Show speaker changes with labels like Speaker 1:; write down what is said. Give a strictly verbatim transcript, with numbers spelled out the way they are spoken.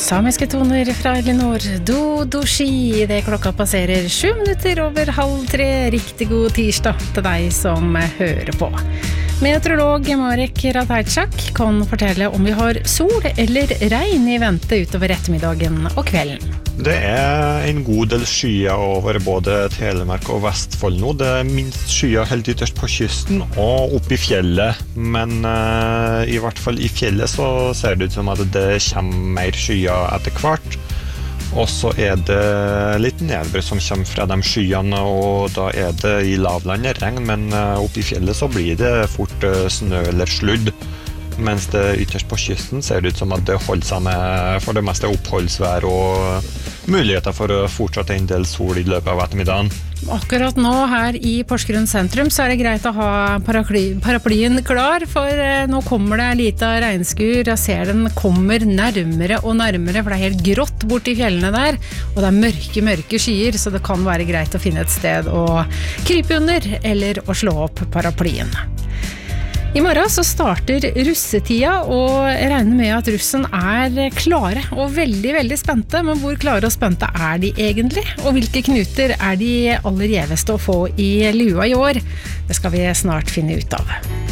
Speaker 1: Samiske toner fra Elinor Dodoshi. Det klokka passerer sju minutter over halv tre. Riktig god tirsdag til deg som hører på. Meteorolog Marek Ratajczak kan fortelle om vi har sol eller regn i vente utover ettermiddagen og kvelden.
Speaker 2: Det er en god del skyer over både Telemark og Vestfold nå. Det er minst skyer helt ytterst på kysten og oppe i fjellet. Men uh, i hvert fall i fjellet så ser det ut som at det kommer mer skyer etter hvert. Og så er det litt nedbør som kommer fra de skyene, og da er det i lavlandet regn, men uh, oppe i fjellet så blir det fort uh, snø eller sludd. Mens det ytterst på kysten ser det ut som at det holder seg med for det meste oppholdsvær og muligheter for å fortsette en del sol i løpet av ettermiddagen.
Speaker 1: Akkurat nå her i Porsgrunn sentrum så er det greit å ha paraply, paraplyen klar, for eh, nå kommer det lite regnskur. Jeg ser den kommer nærmere og nærmere, for det er helt grått bort i fjellene der, og det er mørke, mørke skyer, så det kan være greit å finne et sted å krype under, eller å slå opp paraplyen. I morgen så starter russetida, og jeg regner med at russen er klare og veldig, veldig spente. Men hvor klare og spente er de egentlig? Og hvilke knuter er de aller gjeveste å få i lua i år? Det skal vi snart finne ut av.